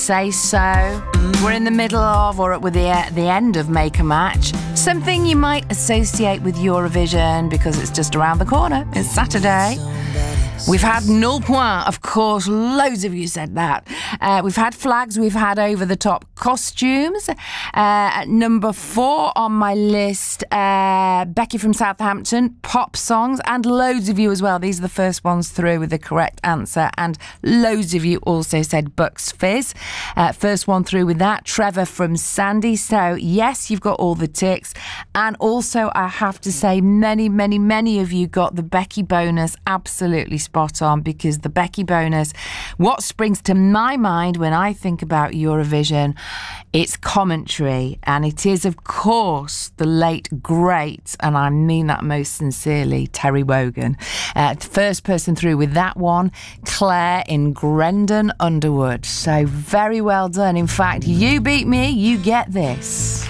Say So. We're in the middle of, or we're at the end of Make a Match. Something you might associate with Eurovision because it's just around the corner. It's Saturday. We've had Null Point, of course, loads of you said that. We've had flags, we've had over-the-top costumes. At number 4 on my list, Becky from Southampton, pop songs, and loads of you as well. These are the first ones through with the correct answer, and loads of you also said Bucks Fizz. First one through with that, Trevor from Sandy. So, yes, you've got all the ticks. And also, I have to say, many of you got the Becky bonus absolutely spot on, because the Becky bonus, what springs to my mind when I think about Eurovision, it's commentary, and it is, of course, the late great, and I mean that most sincerely, Terry Wogan. First person through with that one, Claire in Grendon Underwood. So very well done. In fact, you beat me, you get this.